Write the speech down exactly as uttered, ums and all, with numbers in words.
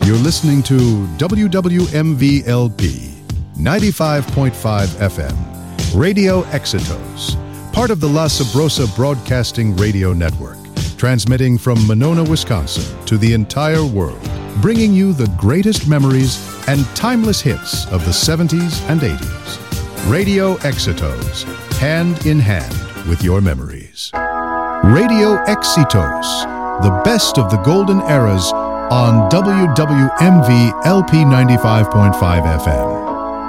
You're listening to W W M V L P ninety-five point five F M, Radio Exitos, part of the La Sabrosa Broadcasting Radio Network, transmitting from Monona, Wisconsin to the entire world, bringing you the greatest memories and timeless hits of the seventies and eighties. Radio Exitos, hand in hand with your memories. Radio Exitos, the best of the golden eras on W W M V L P ninety-five point five F M.